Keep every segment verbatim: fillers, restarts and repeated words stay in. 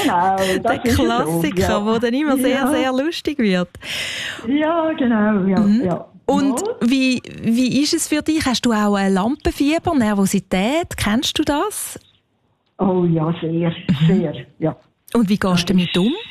genau. Der Klassiker, so, ja. Der dann immer sehr, ja. sehr lustig wird. Ja, genau. Ja, mhm. ja. Und wie, wie ist es für dich? Hast du auch ein Lampenfieber, Nervosität? Kennst du das? Oh ja, sehr, sehr, ja. Und wie gehst du damit um?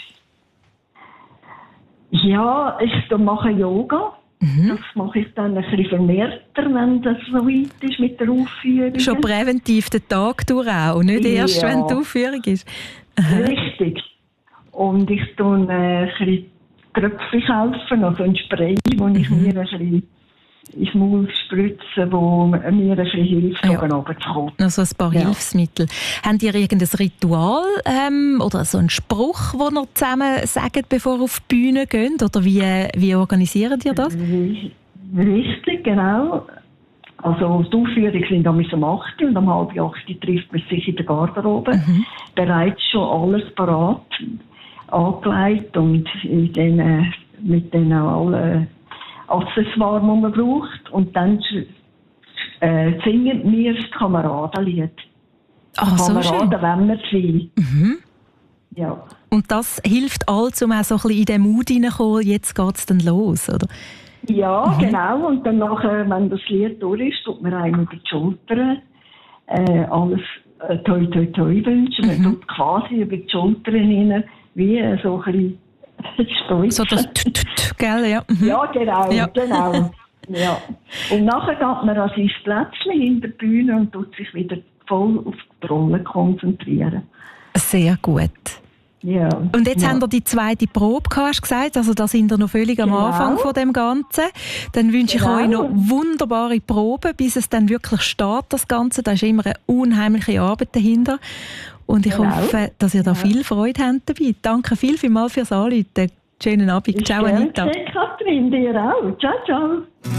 Ja, ich mache Yoga. Mhm. Das mache ich dann ein bisschen vermehrter, wenn das so weit ist mit der Aufführung. Schon präventiv den Tag durch auch, nicht erst, ja. wenn die Aufführung ist. Richtig. Und ich tue äh, ein bisschen Tröpfchen kaufen, also ein Spray, das mhm. ich mir ein bisschen ins Maul spritze, wo mir ein bisschen hilft, ja. oben runterzukommen. Also ein paar ja. Hilfsmittel. Habt ihr irgendein Ritual ähm, oder so einen Spruch, den ihr zusammen sagt, bevor ihr auf die Bühne geht? Oder wie, wie organisiert ihr das? Richtig, genau. Also die Aufführungen sind um acht Uhr und um halb acht Uhr trifft man sich in der Garderobe. Mhm. Bereits schon alles parat, angelegt und in den, äh, mit den allen Accessoires, die man braucht. Und dann äh, singen wir das Kameradenlied. Ach, so schön. Kameraden wollen wir sein. Mhm. Ja. Und das hilft all, um auch so ein bisschen in den Mut hineinzukommen, jetzt geht es dann los, oder? Ja, mhm. genau. Und dann nachher, wenn das Lied durch ist, tut man einem über die Schultern äh, alles äh, toi toi toi wünschen. Mhm. Man tut quasi über die Schultern hinein, wie äh, so ein bisschen Stolz. So das Tut, gell, ja. Mhm. Ja, genau, ja. genau. Ja. Und nachher geht man an sein Plätzchen in der Bühne und tut sich wieder voll auf die Rolle konzentrieren. Sehr gut. Ja. Und jetzt ja. haben wir die zweite Probe gehabt, hast du gesagt, also da sind wir noch völlig am genau. Anfang von dem Ganzen. Dann wünsche genau. ich euch noch wunderbare Proben, bis es dann wirklich steht, das Ganze. Da ist immer eine unheimliche Arbeit dahinter. Und ich genau. hoffe, dass ihr da ja. viel Freude habt dabei. Danke viel, viel mal fürs Anrufen. Schönen Abend. Ich ciao, Anita. Katrin, dir auch. Ciao, ciao.